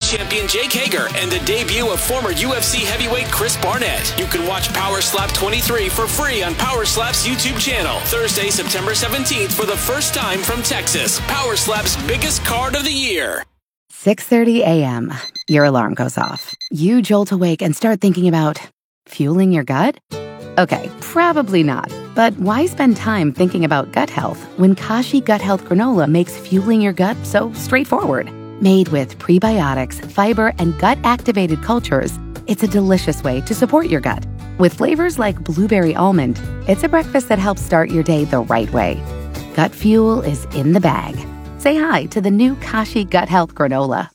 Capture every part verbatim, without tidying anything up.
champion Jake Hager and the debut of former U F C heavyweight Chris Barnett. You can watch Power Slap twenty-three for free on Power Slap's YouTube channel Thursday, September seventeenth for the first time from Texas. Power Slap's biggest card of the year. six thirty a.m. Your alarm goes off. You jolt awake and start thinking about fueling your gut? Okay, probably not. But why spend time thinking about gut health when Kashi Gut Health Granola makes fueling your gut so straightforward? Made with prebiotics, fiber, and gut-activated cultures, it's a delicious way to support your gut. With flavors like blueberry almond, it's a breakfast that helps start your day the right way. Gut fuel is in the bag. Say hi to the new Kashi Gut Health Granola.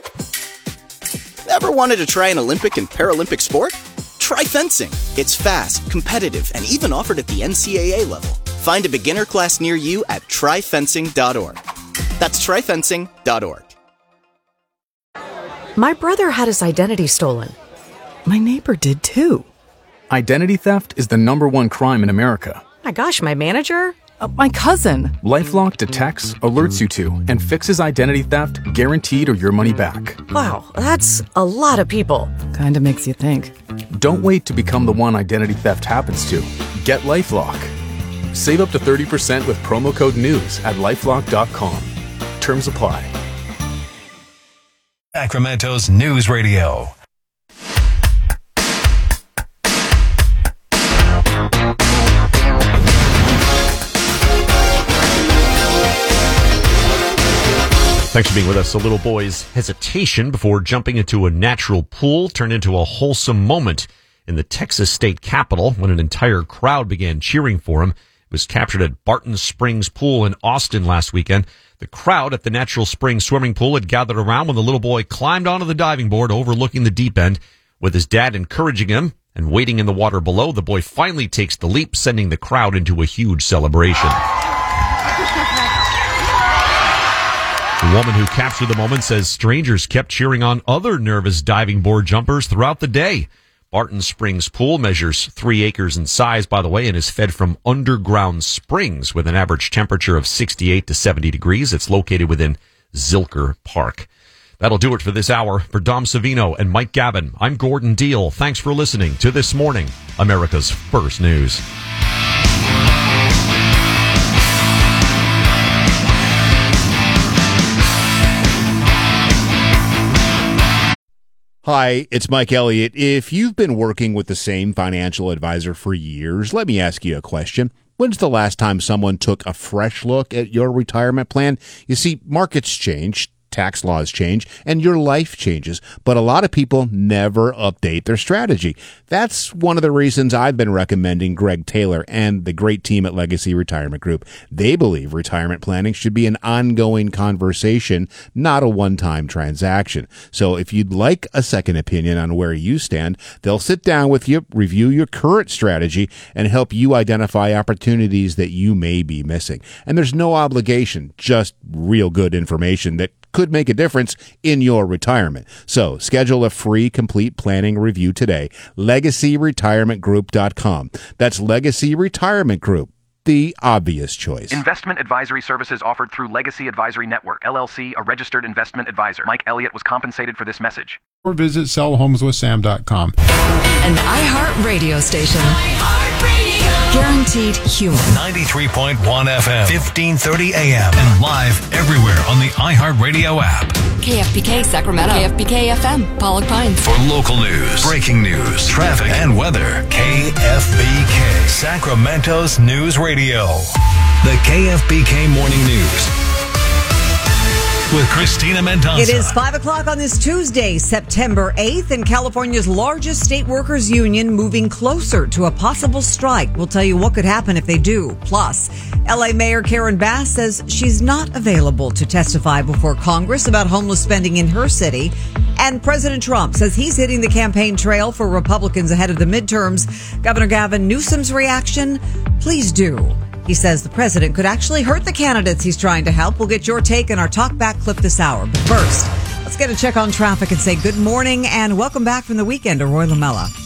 Ever wanted to try an Olympic and Paralympic sport? Try fencing. It's fast, competitive, and even offered at the N C A A level. Find a beginner class near you at try fencing dot org. That's try fencing dot org. My brother had his identity stolen. My neighbor did too. Identity theft is the number one crime in America. My gosh, my manager? Uh, my cousin. LifeLock detects, alerts you to, and fixes identity theft guaranteed or your money back. Wow, that's a lot of people. Kinda makes you think. Don't wait to become the one identity theft happens to. Get LifeLock. Save up to thirty percent with promo code NEWS at lifelock dot com. Terms apply. Sacramento's News Radio. Thanks for being with us. A little boy's hesitation before jumping into a natural pool turned into a wholesome moment in the Texas state capitol when an entire crowd began cheering for him. It was captured at Barton Springs Pool in Austin last weekend. The crowd at the Natural Springs swimming pool had gathered around when the little boy climbed onto the diving board overlooking the deep end. With his dad encouraging him and waiting in the water below, the boy finally takes the leap, sending the crowd into a huge celebration. The woman who captured the moment says strangers kept cheering on other nervous diving board jumpers throughout the day. Barton Springs Pool measures three acres in size, by the way, and is fed from underground springs with an average temperature of sixty-eight to seventy degrees. It's located within Zilker Park. That'll do it for this hour. For Dom Savino and Mike Gavin, I'm Gordon Deal. Thanks for listening to This Morning, America's First News. Hi, it's Mike Elliott. If you've been working with the same financial advisor for years, let me ask you a question. When's the last time someone took a fresh look at your retirement plan? You see, markets change, tax laws change, and your life changes, but a lot of people never update their strategy. That's one of the reasons I've been recommending Greg Taylor and the great team at Legacy Retirement Group. They believe retirement planning should be an ongoing conversation, not a one-time transaction. So if you'd like a second opinion on where you stand, they'll sit down with you, review your current strategy, and help you identify opportunities that you may be missing. And there's no obligation, just real good information that could make a difference in your retirement. So schedule a free complete planning review today. legacy retirement group dot com. That's Legacy Retirement Group, the obvious choice. Investment advisory services offered through Legacy Advisory Network, L L C, a registered investment advisor. Mike Elliott was compensated for this message. Or visit sell homes with sam dot com. An iHeart radio station. Guaranteed human. ninety-three point one F M, fifteen thirty A M, and live everywhere on the iHeartRadio app. K F B K Sacramento. K F B K F M, Pollock Pines. For local news, breaking news, traffic, and weather, K F B K, Sacramento's News Radio. The K F B K Morning News with Christina Mendoza. It is five o'clock on this Tuesday, September eighth, and California's largest state workers union moving closer to a possible strike. We'll tell you what could happen if they do. Plus, L A Mayor Karen Bass says she's not available to testify before Congress about homeless spending in her city. And President Trump says he's hitting the campaign trail for Republicans ahead of the midterms. Governor Gavin Newsom's reaction? Please do. He says the president could actually hurt the candidates he's trying to help. We'll get your take in our Talk Back clip this hour. But first, let's get a check on traffic and say good morning and welcome back from the weekend to Roy Lamella.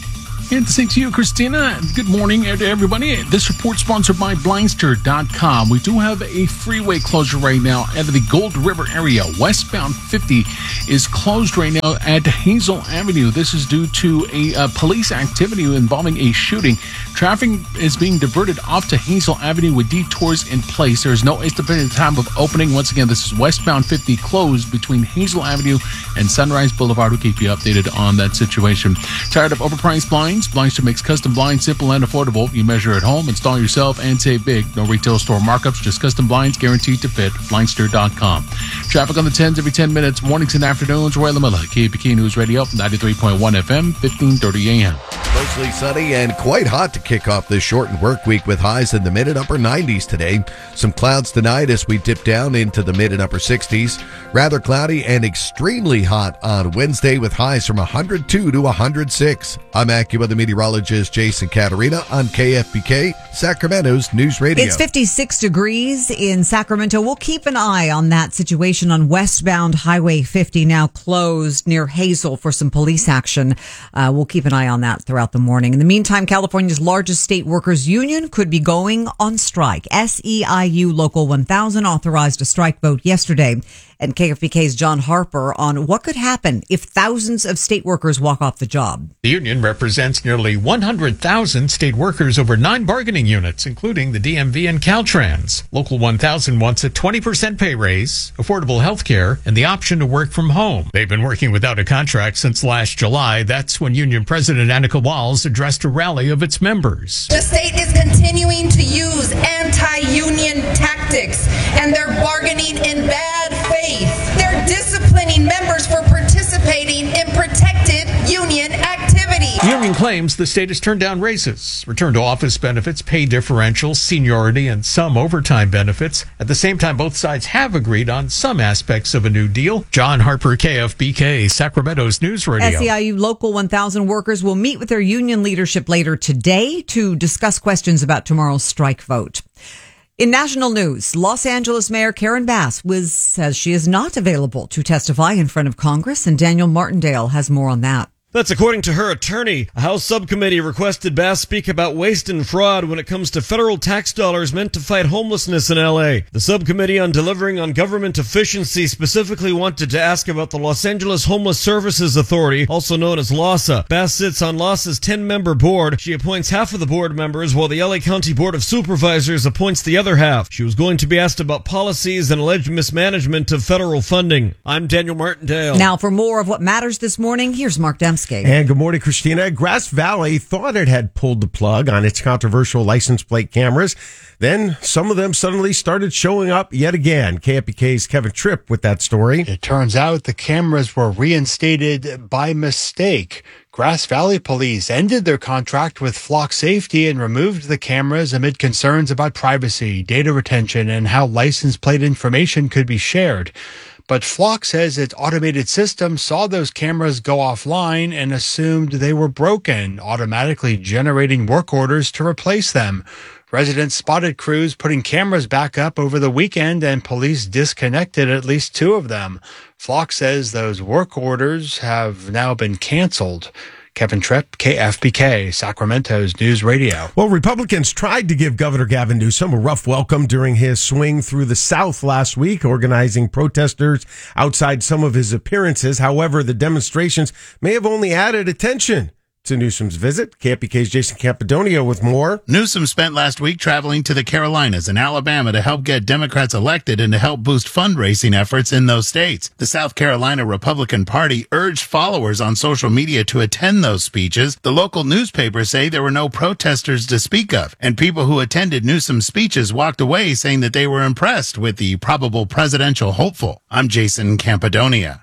And the same to you, Christina. Good morning to everybody. This report sponsored by Blindster dot com. We do have a freeway closure right now out of the Gold River area. Westbound fifty is closed right now at Hazel Avenue. This is due to a uh, police activity involving a shooting. Traffic is being diverted off to Hazel Avenue with detours in place. There is no estimated time of opening. Once again, this is Westbound fifty closed between Hazel Avenue and Sunrise Boulevard. We'll keep you updated on that situation. Tired of overpriced blinds? Blindster makes custom blinds simple and affordable. You measure at home, install yourself, and save big. No retail store markups, just custom blinds guaranteed to fit. Blindster dot com. Traffic on the tens every ten minutes, mornings and afternoons. Roy LaMilla, K P K News Radio, ninety-three point one F M, fifteen thirty A M. Mostly sunny and quite hot to kick off this shortened work week with highs in the mid and upper nineties today. Some clouds tonight as we dip down into the mid and upper sixties. Rather cloudy and extremely hot on Wednesday with highs from one hundred two to one hundred six. I'm AccuWeather meteorologist Jason Caterina on K F B K, Sacramento's News Radio. It's fifty-six degrees in Sacramento. We'll keep an eye on that situation on westbound Highway fifty, now closed near Hazel for some police action. Uh, we'll keep an eye on that throughout the morning. In the meantime, California's largest state workers union could be going on strike. S E I U Local one thousand authorized a strike vote yesterday. And K F B K's John Harper on what could happen if thousands of state workers walk off the job. The union represents nearly one hundred thousand state workers over nine bargaining units, including the D M V and Caltrans. Local one thousand wants a twenty percent pay raise, affordable health care, and the option to work from home. They've been working without a contract since last July. That's when Union President Annika Walz addressed a rally of its members. The state is continuing to use anti-union tactics, and they're bargaining in bad faith. They're disciplining members for participating in protected union activity. The union claims the state has turned down raises, return to office benefits, pay differentials, seniority, and some overtime benefits. At the same time, both sides have agreed on some aspects of a new deal. John Harper, K F B K, Sacramento's News Radio. S E I U Local one thousand workers will meet with their union leadership later today to discuss questions about tomorrow's strike vote. In national news, Los Angeles Mayor Karen Bass was, says she is not available to testify in front of Congress, and Daniel Martindale has more on that. That's according to her attorney. A House subcommittee requested Bass speak about waste and fraud when it comes to federal tax dollars meant to fight homelessness in L A. The subcommittee on delivering on government efficiency specifically wanted to ask about the Los Angeles Homeless Services Authority, also known as LAHSA. Bass sits on LAHSA's ten-member board. She appoints half of the board members, while the L A County Board of Supervisors appoints the other half. She was going to be asked about policies and alleged mismanagement of federal funding. I'm Daniel Martindale. Now, for more of what matters this morning, here's Mark Dempsey. And good morning, Christina. Grass Valley thought it had pulled the plug on its controversial license plate cameras. Then some of them suddenly started showing up yet again. K F B K's Kevin Tripp with that story. It turns out the cameras were reinstated by mistake. Grass Valley Police ended their contract with Flock Safety and removed the cameras amid concerns about privacy, data retention, and how license plate information could be shared. But Flock says its automated system saw those cameras go offline and assumed they were broken, automatically generating work orders to replace them. Residents spotted crews putting cameras back up over the weekend, and police disconnected at least two of them. Flock says those work orders have now been canceled. Kevin Tripp, K F B K, Sacramento's News Radio. Well, Republicans tried to give Governor Gavin Newsom a rough welcome during his swing through the South last week, organizing protesters outside some of his appearances. However, the demonstrations may have only added attention to Newsom's visit. K F B K's Jason Campidonia with more. Newsom spent last week traveling to the Carolinas and Alabama to help get Democrats elected and to help boost fundraising efforts in those states. The South Carolina Republican Party urged followers on social media to attend those speeches. The local newspapers say there were no protesters to speak of, and people who attended Newsom's speeches walked away saying that they were impressed with the probable presidential hopeful. I'm Jason Campidonia.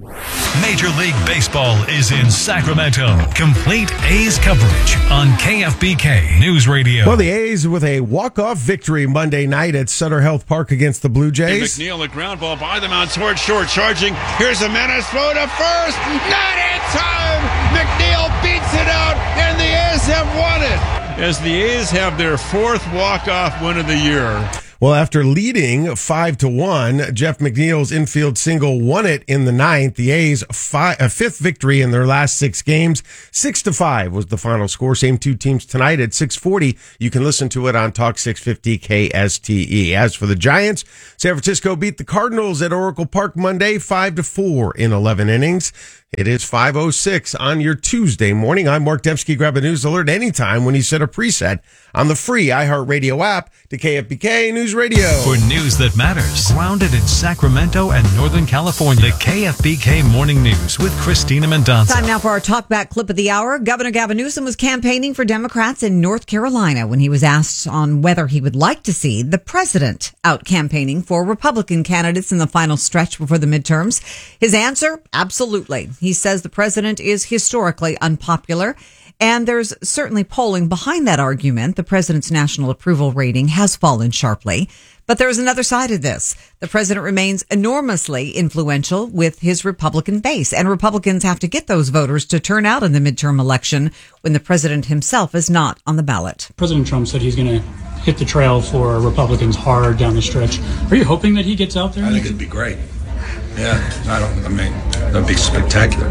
Major League Baseball is in Sacramento. Complete A's coverage on K F B K News Radio. Well, the A's with a walk-off victory Monday night at Sutter Health Park against the Blue Jays. McNeil, the ground ball by the mound towards short, charging. Here's a menace throw to first. Not in time. McNeil beats it out, and the A's have won it. As the A's have their fourth walk-off win of the year. Well, after leading five to one, Jeff McNeil's infield single won it in the ninth. The A's five, a fifth victory in their last six games. Six to five was the final score. Same two teams tonight at six forty. You can listen to it on Talk six fifty K S T E. As for the Giants, San Francisco beat the Cardinals at Oracle Park Monday, five to four in eleven innings. It is five oh six on your Tuesday morning. I'm Mark Dembski. Grab a news alert anytime when you set a preset on the free iHeartRadio app to K F B K News Radio. For news that matters, grounded in Sacramento and Northern California, the K F B K Morning News with Christina Mendonça. Time now for our talkback clip of the hour. Governor Gavin Newsom was campaigning for Democrats in North Carolina when he was asked on whether he would like to see the president out campaigning for Republican candidates in the final stretch before the midterms. His answer, absolutely. He says the president is historically unpopular, and there's certainly polling behind that argument. The president's national approval rating has fallen sharply. But there's another side of this. The president remains enormously influential with his Republican base, and Republicans have to get those voters to turn out in the midterm election when the president himself is not on the ballot. President Trump said he's going to hit the trail for Republicans hard down the stretch. Are you hoping that he gets out there? I think it'd be great. Yeah, I don't. I mean, that'd be spectacular.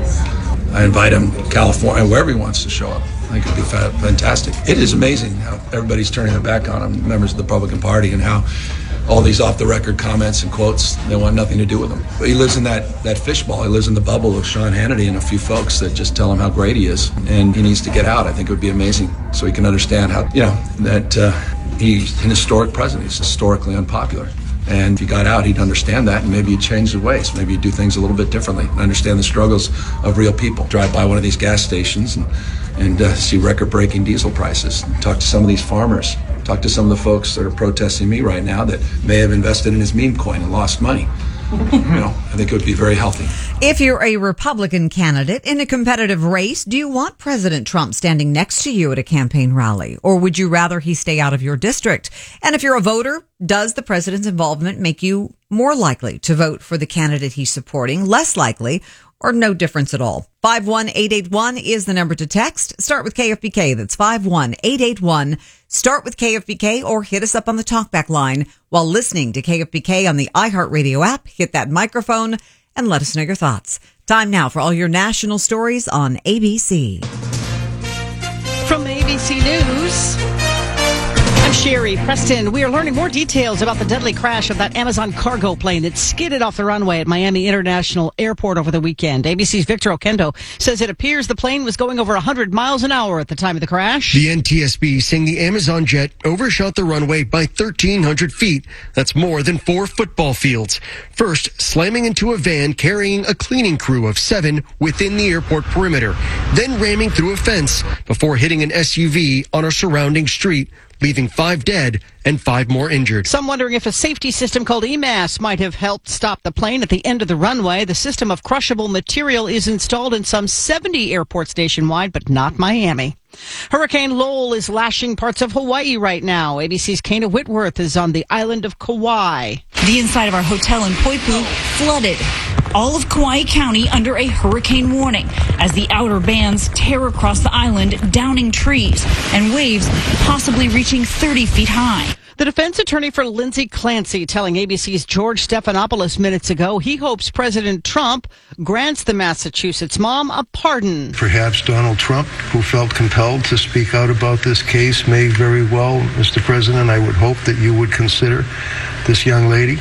I invite him to California, wherever he wants to show up. I think it'd be fa- fantastic. It is amazing how everybody's turning their back on him, members of the Republican Party, and how all these off-the-record comments and quotes, they want nothing to do with him. But he lives in that, that fishbowl. He lives in the bubble of Sean Hannity and a few folks that just tell him how great he is, and he needs to get out. I think it would be amazing, so he can understand how, you know, that uh, he's an historic president. He's historically unpopular. And if he got out, he'd understand that, and maybe he'd change his ways. Maybe he'd do things a little bit differently and understand the struggles of real people. Drive by one of these gas stations and, and uh, see record-breaking diesel prices. Talk to some of these farmers. Talk to some of the folks that are protesting me right now that may have invested in his meme coin and lost money. You know, I think it would be very healthy. If you're a Republican candidate in a competitive race, do you want President Trump standing next to you at a campaign rally? Or would you rather he stay out of your district? And if you're a voter, does the president's involvement make you more likely to vote for the candidate he's supporting, less likely, or no difference at all? five one eight eight one is the number to text. Start with K F B K. That's five one eight eight one. Start with K F B K or hit us up on the talkback line while listening to K F B K on the iHeartRadio app. Hit that microphone and let us know your thoughts. Time now for all your national stories on A B C. From A B C News, I'm Sherry Preston. We are learning more details about the deadly crash of that Amazon cargo plane that skidded off the runway at Miami International Airport over the weekend. A B C's Victor Okendo says it appears the plane was going over one hundred miles an hour at the time of the crash. The N T S B saying the Amazon jet overshot the runway by thirteen hundred feet. That's more than four football fields. First, slamming into a van carrying a cleaning crew of seven within the airport perimeter, then ramming through a fence before hitting an S U V on a surrounding street, leaving five dead and five more injured. Some wondering if a safety system called E M A S might have helped stop the plane at the end of the runway. The system of crushable material is installed in some seventy airports nationwide, but not Miami. Hurricane Lowell is lashing parts of Hawaii right now. A B C's Kana Whitworth is on the island of Kauai. The inside of our hotel in Poipu flooded. All of Kauai County under a hurricane warning as the outer bands tear across the island, downing trees and waves possibly reaching thirty feet high. The defense attorney for Lindsay Clancy telling A B C's George Stephanopoulos minutes ago he hopes President Trump grants the Massachusetts mom a pardon. Perhaps Donald Trump, who felt compelled to speak out about this case, may very well, Mister President, I would hope that you would consider this young lady,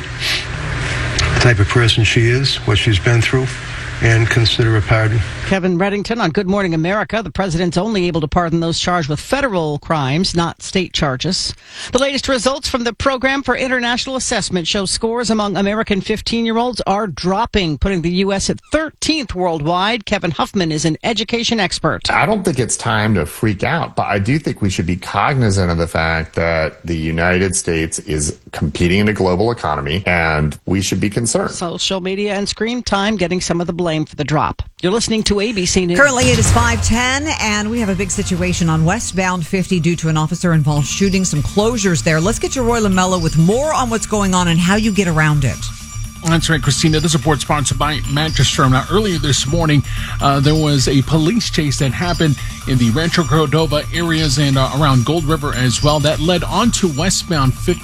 the type of person she is, what she's been through, and consider a pardon. Kevin Reddington on Good Morning America. The president's only able to pardon those charged with federal crimes, not state charges. The latest results from the Program for International Assessment show scores among American fifteen-year-olds are dropping, putting the U S at thirteenth worldwide. Kevin Huffman is an education expert. I don't think it's time to freak out, but I do think we should be cognizant of the fact that the United States is competing in a global economy, and we should be concerned. Social media and screen time getting some of the blame for the drop. You're listening to A B C News. Currently it is five ten, and we have a big situation on westbound fifty due to an officer-involved shooting. Some closures there. Let's get your Roy Lamello with more on what's going on and how you get around it. That's right, Christina. This report sponsored by Mattress Firm. Now, earlier this morning, uh, there was a police chase that happened in the Rancho Cordova areas and uh, around Gold River as well. That led onto westbound fifty,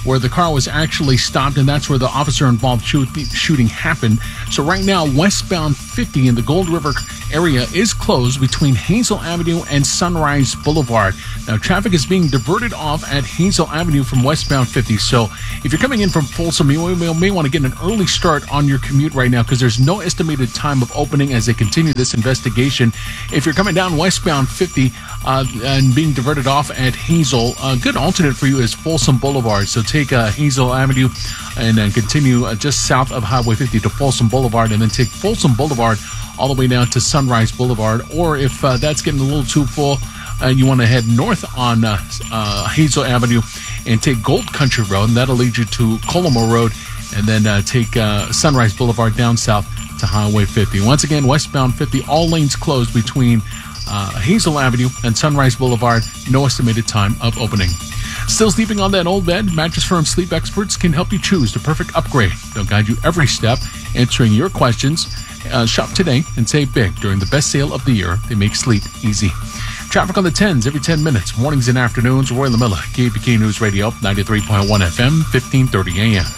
where the car was actually stopped, and that's where the officer-involved shoot, shooting happened. So right now, westbound fifty in the Gold River area is closed between Hazel Avenue and Sunrise Boulevard. Now, traffic is being diverted off at Hazel Avenue from westbound fifty. So if you're coming in from Folsom, you may, may want to get an early start on your commute right now because there's no estimated time of opening as they continue this investigation. If you're coming down westbound fifty uh, and being diverted off at Hazel, a good alternate for you is Folsom Boulevard. So take uh, Hazel Avenue and then continue uh, just south of Highway fifty to Folsom Boulevard, and then take Folsom Boulevard all the way down to Sunrise Boulevard. Or if uh, that's getting a little too full and you want to head north on uh, uh, Hazel Avenue and take Gold Country Road, and that'll lead you to Colombo Road, and then uh, take uh, Sunrise Boulevard down south to Highway fifty. Once again, westbound fifty, all lanes closed between uh, Hazel Avenue and Sunrise Boulevard. No estimated time of opening. Still sleeping on that old bed? Mattress Firm Sleep Experts can help you choose the perfect upgrade. They'll guide you every step, answering your questions. Uh, shop today and save big during the best sale of the year. They make sleep easy. Traffic on the tens every ten minutes, mornings and afternoons. Roy LaMilla, K F B K News Radio, ninety-three point one F M, fifteen thirty A M.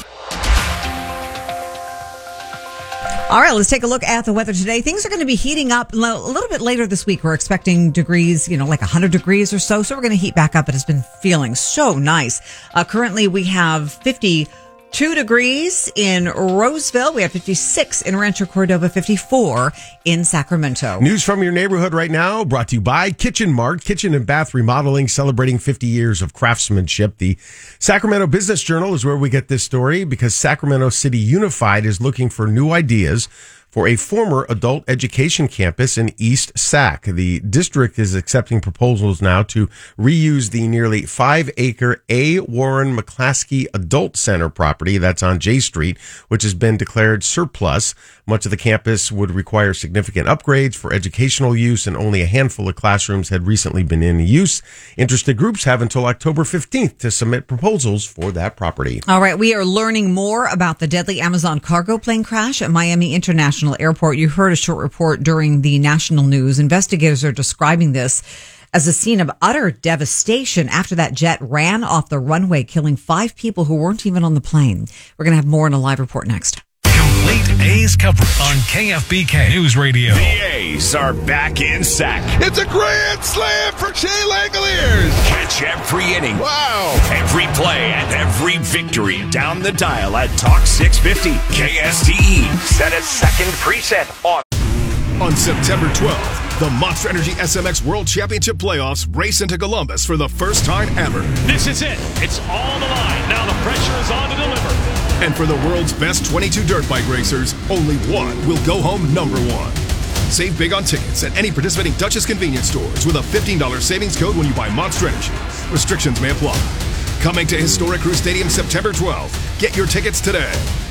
All right, let's take a look at the weather today. Things are going to be heating up a little bit later this week. We're expecting degrees, you know, like one hundred degrees or so. So we're going to heat back up. It has been feeling so nice. Uh, currently, we have fifty-two degrees in Roseville. We have fifty-six in Rancho Cordova, fifty-four in Sacramento. News from your neighborhood right now, brought to you by Kitchen Mart, kitchen and bath remodeling, celebrating fifty years of craftsmanship. The Sacramento Business Journal is where we get this story because Sacramento City Unified is looking for new ideas for a former adult education campus in East Sac. The district is accepting proposals now to reuse the nearly five-acre A. Warren McClaskey Adult Center property that's on J Street, which has been declared surplus. Much of the campus would require significant upgrades for educational use, and only a handful of classrooms had recently been in use. Interested groups have until October fifteenth to submit proposals for that property. All right, we are learning more about the deadly Amazon cargo plane crash at Miami International Airport. You heard a short report during the national news. Investigators are describing this as a scene of utter devastation after that jet ran off the runway, killing five people who weren't even on the plane. We're going to have more in a live report next. Complete A's coverage on K F B K News Radio. The A's are back in Sac. It's a grand slam for Shea Langoliers. Catch every inning. Wow. Every play and every victory down the dial at Talk six fifty. K S T E. Set a second preset on. On September twelfth, the Monster Energy S M X World Championship Playoffs race into Columbus for the first time ever. This is it. It's all on the line. Now the pressure is on to deliver. And for the world's best twenty-two dirt bike racers, only one will go home number one. Save big on tickets at any participating Duchess convenience stores with a fifteen dollars savings code when you buy Monster Energy. Restrictions may apply. Coming to Historic Crew Stadium September twelfth. Get your tickets today.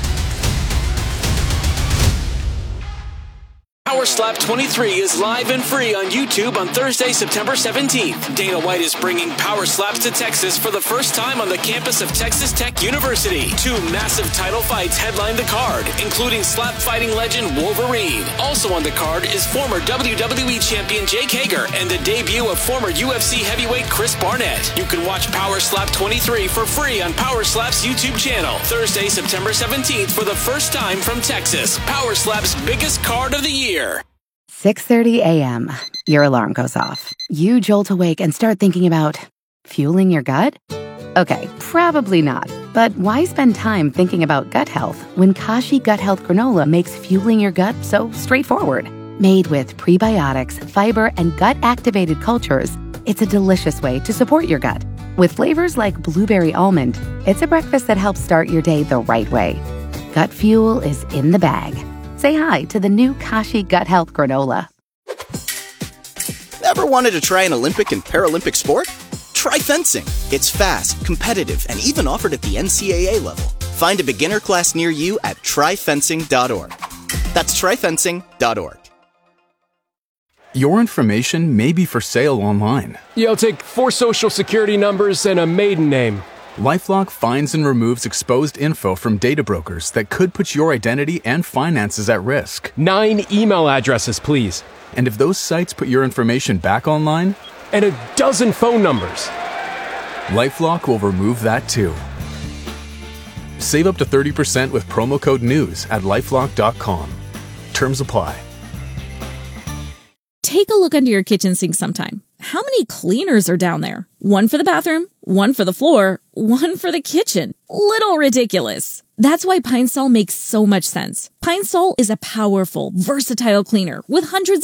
Power Slap twenty-three is live and free on YouTube on Thursday, September seventeenth. Dana White is bringing Power Slaps to Texas for the first time on the campus of Texas Tech University. Two massive title fights headline the card, including slap fighting legend Wolverine. Also on the card is former W W E champion Jake Hager and the debut of former U F C heavyweight Chris Barnett. You can watch Power Slap twenty-three for free on Power Slap's YouTube channel. Thursday, September seventeenth for the first time from Texas. Power Slap's biggest card of the year. six thirty a.m. Your alarm goes off. You jolt awake and start thinking about fueling your gut? Okay, probably not. But why spend time thinking about gut health when Kashi Gut Health Granola makes fueling your gut so straightforward? Made with prebiotics, fiber, and gut-activated cultures, it's a delicious way to support your gut. With flavors like blueberry almond, it's a breakfast that helps start your day the right way. Gut fuel is in the bag. Say hi to the new Kashi Gut Health Granola. Ever wanted to try an Olympic and Paralympic sport? Try fencing. It's fast, competitive, and even offered at the N C A A level. Find a beginner class near you at try fencing dot org. That's try fencing dot org. Your information may be for sale online. Yeah, I'll take four social security numbers and a maiden name. LifeLock finds and removes exposed info from data brokers that could put your identity and finances at risk. Nine email addresses, please. And if those sites put your information back online? And a dozen phone numbers. LifeLock will remove that too. Save up to thirty percent with promo code NEWS at lifelock dot com. Terms apply. Take a look under your kitchen sink sometime. How many cleaners are down there? One for the bathroom, one for the floor, one for the kitchen. Little ridiculous. That's why Pine Sol makes so much sense. Pine Sol is a powerful, versatile cleaner with hundreds